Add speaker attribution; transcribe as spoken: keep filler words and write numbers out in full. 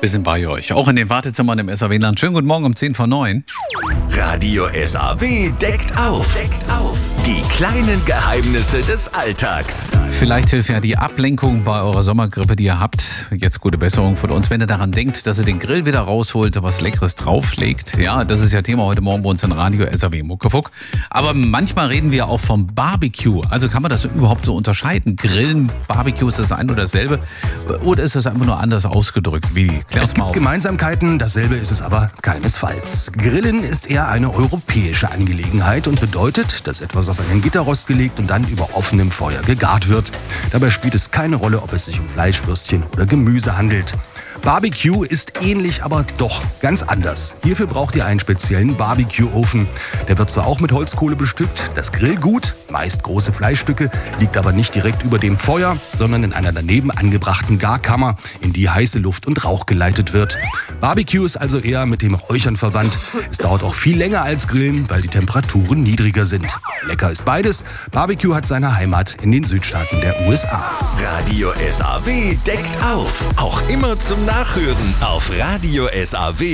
Speaker 1: Wir sind bei euch, auch in den Wartezimmern im S A W-Land. Schönen guten Morgen um zehn vor neun.
Speaker 2: Radio S A W deckt auf. Deckt auf. Die kleinen Geheimnisse des Alltags.
Speaker 1: Vielleicht hilft ja die Ablenkung bei eurer Sommergrippe, die ihr habt. Jetzt gute Besserung von uns, wenn ihr daran denkt, dass ihr den Grill wieder rausholt, was Leckeres drauflegt. Ja, das ist ja Thema heute Morgen bei uns in Radio S A W Muckefuck. Aber manchmal reden wir auch vom Barbecue. Also kann man das überhaupt so unterscheiden? Grillen, Barbecue, ist das ein oder dasselbe? Oder ist das einfach nur anders ausgedrückt? Wie? Klär's
Speaker 3: Es
Speaker 1: mal
Speaker 3: gibt
Speaker 1: auf.
Speaker 3: Gemeinsamkeiten, dasselbe ist es aber keinesfalls. Grillen ist eher eine europäische Angelegenheit und bedeutet, dass etwas auf einen Gitterrost gelegt und dann über offenem Feuer gegart wird. Dabei spielt es keine Rolle, ob es sich um Fleischwürstchen oder Gemüse handelt. Barbecue ist ähnlich, aber doch ganz anders. Hierfür braucht ihr einen speziellen Barbecue-Ofen. Der wird zwar auch mit Holzkohle bestückt, das Grillgut, meist große Fleischstücke, liegt aber nicht direkt über dem Feuer, sondern in einer daneben angebrachten Garkammer, in die heiße Luft und Rauch geleitet wird. Barbecue ist also eher mit dem Räuchern verwandt. Es dauert auch viel länger als Grillen, weil die Temperaturen niedriger sind. Lecker ist beides. Barbecue hat seine Heimat in den Südstaaten der U S A.
Speaker 2: Radio S A W deckt auf. Auch immer zum Nachhören auf radio S A W